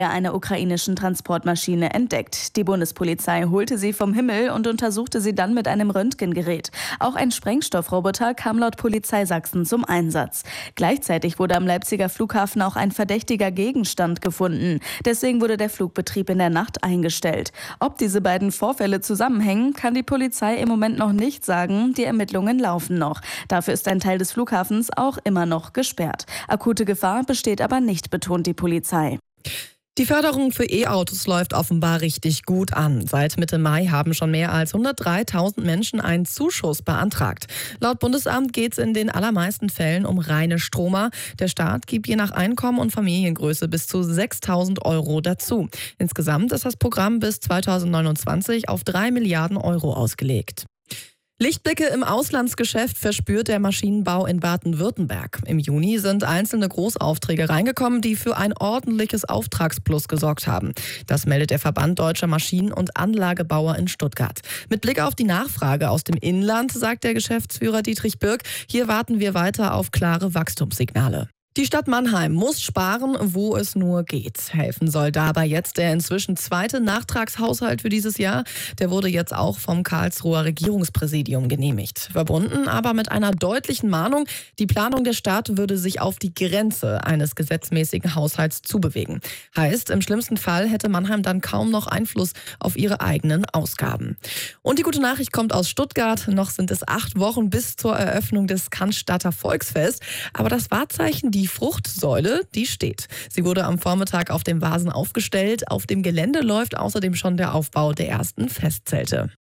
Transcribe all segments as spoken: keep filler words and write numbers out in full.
einer ukrainischen Transportmaschine entdeckt. Die Bundespolizei holte sie vom Himmel und untersuchte sie dann mit einem Röntgengerät. Auch ein Sprengstoffroboter kam laut Polizei Sachsen zum Einsatz. Gleichzeitig wurde am Leipziger Flughafen auch ein verdächtiger Gegenstand gefunden. Deswegen wurde der Flugbetrieb in der Nacht eingestellt. Ob diese beiden Vorfälle zusammenhängen, kann die Polizei im Moment noch nicht sagen. Die Ermittlungen laufen noch. Dafür ist ein Teil des Flughafens auch immer noch gesperrt. Akute Gefahr besteht aber nicht, betont die Polizei. Die Förderung für E-Autos läuft offenbar richtig gut an. Seit Mitte Mai haben schon mehr als hundertdreitausend Menschen einen Zuschuss beantragt. Laut Bundesamt geht es in den allermeisten Fällen um reine Stromer. Der Staat gibt je nach Einkommen und Familiengröße bis zu sechstausend Euro dazu. Insgesamt ist das Programm bis zweitausendneunundzwanzig auf drei Milliarden Euro ausgelegt. Lichtblicke im Auslandsgeschäft verspürt der Maschinenbau in Baden-Württemberg. Im Juni sind einzelne Großaufträge reingekommen, die für ein ordentliches Auftragsplus gesorgt haben. Das meldet der Verband Deutscher Maschinen- und Anlagebauer in Stuttgart. Mit Blick auf die Nachfrage aus dem Inland, sagt der Geschäftsführer Dietrich Birk, hier warten wir weiter auf klare Wachstumssignale. Die Stadt Mannheim muss sparen, wo es nur geht. Helfen soll dabei jetzt der inzwischen zweite Nachtragshaushalt für dieses Jahr. Der wurde jetzt auch vom Karlsruher Regierungspräsidium genehmigt. Verbunden aber mit einer deutlichen Mahnung, die Planung der Stadt würde sich auf die Grenze eines gesetzmäßigen Haushalts zubewegen. Heißt, im schlimmsten Fall hätte Mannheim dann kaum noch Einfluss auf ihre eigenen Ausgaben. Und die gute Nachricht kommt aus Stuttgart. Noch sind es acht Wochen bis zur Eröffnung des Cannstatter Volksfest. Aber das Wahrzeichen, die Die Fruchtsäule, die steht. Sie wurde am Vormittag auf dem Vasen aufgestellt. Auf dem Gelände läuft außerdem schon der Aufbau der ersten Festzelte.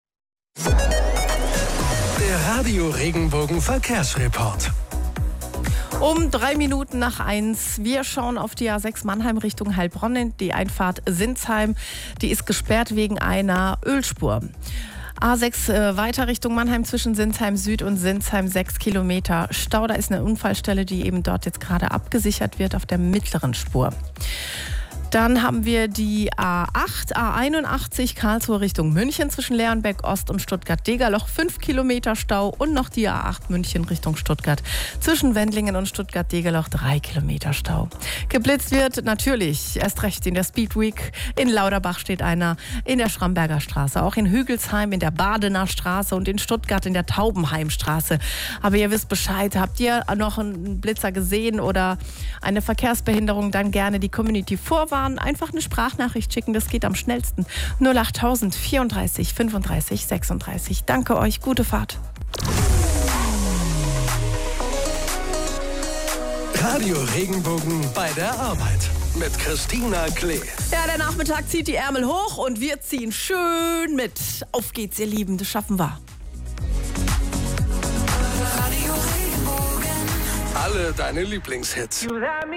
Der Radio Regenbogen Verkehrsreport. Um drei Minuten nach eins. Wir schauen auf die A sechs Mannheim Richtung Heilbronn. Die Einfahrt Sinsheim, die ist gesperrt wegen einer Ölspur. A sechs äh, weiter Richtung Mannheim zwischen Sinsheim Süd und Sinsheim sechs Kilometer Stau. Da ist eine Unfallstelle, die eben dort jetzt gerade abgesichert wird auf der mittleren Spur. Dann haben wir die A acht, A einundachtzig Karlsruhe Richtung München zwischen Leonberg Ost und Stuttgart-Degerloch fünf Kilometer Stau und noch die A acht München Richtung Stuttgart zwischen Wendlingen und Stuttgart-Degerloch drei Kilometer Stau. Geblitzt wird natürlich erst recht in der Speed Week. In Lauterbach steht einer, in der Schramberger Straße, auch in Hügelsheim in der Badener Straße und in Stuttgart in der Taubenheimstraße. Aber ihr wisst Bescheid, habt ihr noch einen Blitzer gesehen oder eine Verkehrsbehinderung, dann gerne die Community vorwarnen. Einfach eine Sprachnachricht schicken, das geht am schnellsten. null achttausend vierunddreißig fünfunddreißig sechsunddreißig. Danke euch, gute Fahrt. Radio Regenbogen bei der Arbeit mit Christina Klee. Ja, der Nachmittag zieht die Ärmel hoch und wir ziehen schön mit. Auf geht's, ihr Lieben, das schaffen wir. Radio Regenbogen. Alle deine Lieblingshits.